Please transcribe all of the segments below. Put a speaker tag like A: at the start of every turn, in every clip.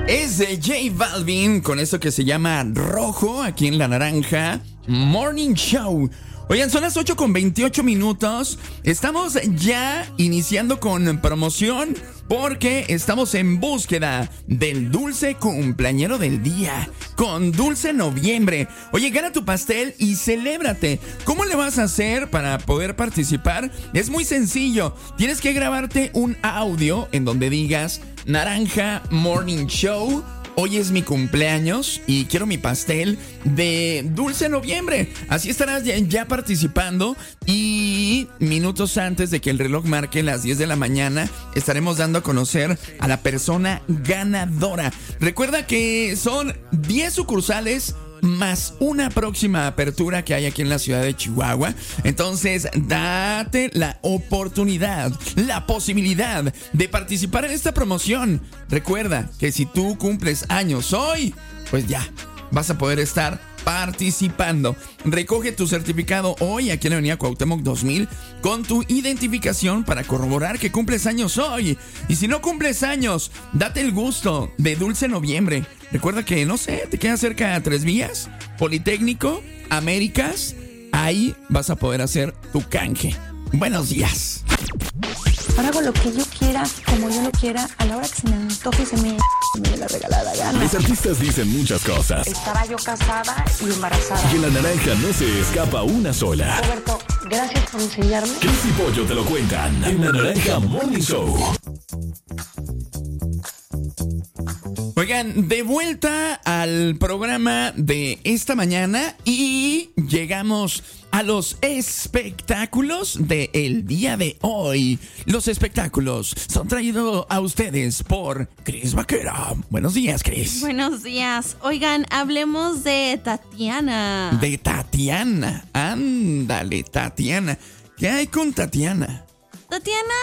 A: Es de J Balvin con eso que se llama Rojo, aquí en La Naranja Morning Show. Oigan, son las 8:28. Estamos ya iniciando con promoción porque estamos en búsqueda del dulce cumpleañero del día con Dulce Noviembre. Oye, gana tu pastel y celébrate. ¿Cómo le vas a hacer para poder participar? Es muy sencillo. Tienes que grabarte un audio en donde digas Naranja Morning Show. Hoy es mi cumpleaños y quiero mi pastel de Dulce Noviembre. Así estarás ya participando y minutos antes de que el reloj marque las 10 de la mañana estaremos dando a conocer a la persona ganadora. Recuerda que son 10 sucursales más una próxima apertura que hay aquí en la ciudad de Chihuahua. Entonces, date la oportunidad, la posibilidad de participar en esta promoción. Recuerda que si tú cumples años hoy, pues ya vas a poder estar participando. Recoge tu certificado hoy aquí en la avenida Cuauhtémoc 2000 con tu identificación para corroborar que cumples años hoy. Y si no cumples años, date el gusto de Dulce Noviembre. Recuerda que, no sé, te queda cerca a Tres Vías, Politécnico, Américas. Ahí vas a poder hacer tu canje. Buenos días.
B: Ahora hago lo que yo quiera, como yo lo quiera, a la hora que se me antoje y se me dé la regalada gana.
C: Los artistas dicen muchas cosas.
B: Estaba yo casada y embarazada.
C: Y en La Naranja no se escapa una sola.
B: Roberto, gracias por enseñarme.
C: Cris y Pollo te lo cuentan en La Naranja Morning Show.
A: Oigan, de vuelta al programa de esta mañana y llegamos a los espectáculos del día de hoy. Los espectáculos son traídos a ustedes por Cris Vaquera. Buenos días, Cris.
D: Buenos días. Oigan, hablemos de Tatiana.
A: De Tatiana. Ándale, Tatiana. ¿Qué hay con Tatiana?
D: Tatiana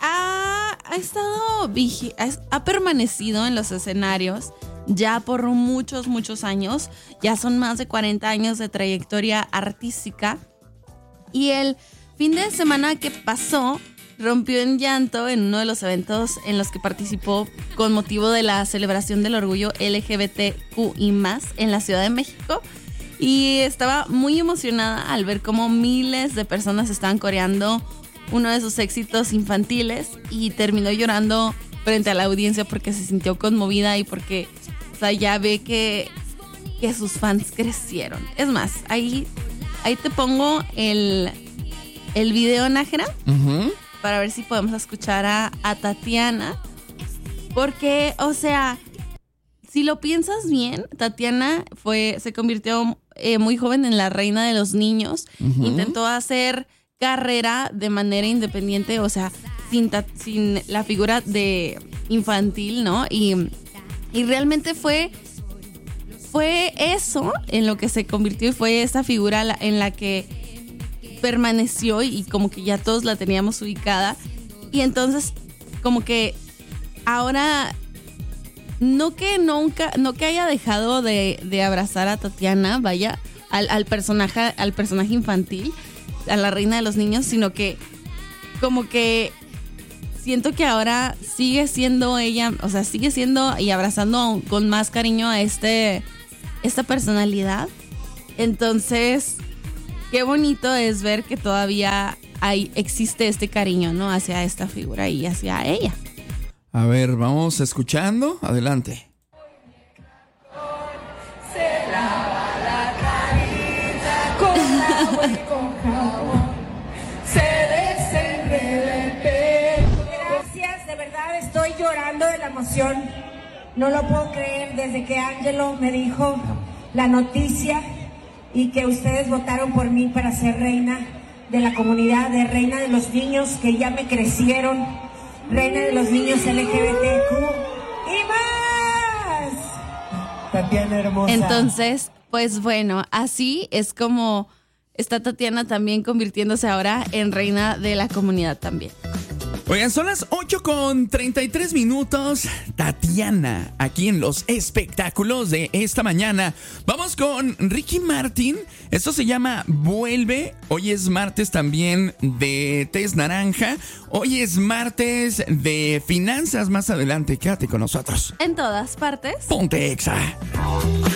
D: ha permanecido en los escenarios ya por muchos años. Ya son más de 40 años de trayectoria artística. Y el fin de semana que pasó, rompió en llanto en uno de los eventos en los que participó con motivo de la celebración del orgullo LGBTQI+, en la Ciudad de México. Y estaba muy emocionada al ver cómo miles de personas estaban coreando uno de sus éxitos infantiles y terminó llorando frente a la audiencia porque se sintió conmovida y porque, o sea, ya ve que sus fans crecieron. Es más, ahí te pongo el video, Nájera, para ver si podemos escuchar a Tatiana. Porque, o sea, si lo piensas bien, Tatiana se convirtió muy joven en la reina de los niños. Intentó hacer carrera de manera independiente, o sea, sin la figura de infantil, ¿no? Y realmente fue eso en lo que se convirtió y fue esa figura en la que permaneció y como que ya todos la teníamos ubicada. Y entonces como que ahora no que haya dejado de abrazar a Tatiana, vaya, al personaje infantil, a la reina de los niños, sino que como que siento que ahora sigue siendo ella, o sea, sigue siendo y abrazando con más cariño a esta personalidad. Entonces, qué bonito es ver que todavía existe este cariño, ¿no? Hacia esta figura y hacia ella.
A: A ver, vamos escuchando. Adelante.
E: Se lava la carita con agua y con jabón. Se desenreda el pelo. Gracias, de verdad estoy llorando de la emoción. No lo puedo creer desde que Ángelo me dijo la noticia y que ustedes votaron por mí para ser reina de la comunidad, de reina de los niños que ya me crecieron, reina de los niños LGBTQ y más. Tatiana hermosa.
D: Entonces, pues bueno, así es como está Tatiana también convirtiéndose ahora en reina de la comunidad también.
A: Oigan, son las 8:33. Tatiana, aquí en los espectáculos de esta mañana. Vamos con Ricky Martin. Esto se llama Vuelve. Hoy es martes también de Tez Naranja. Hoy es martes de finanzas. Más adelante, quédate con nosotros.
D: En todas partes.
A: Ponte Exa.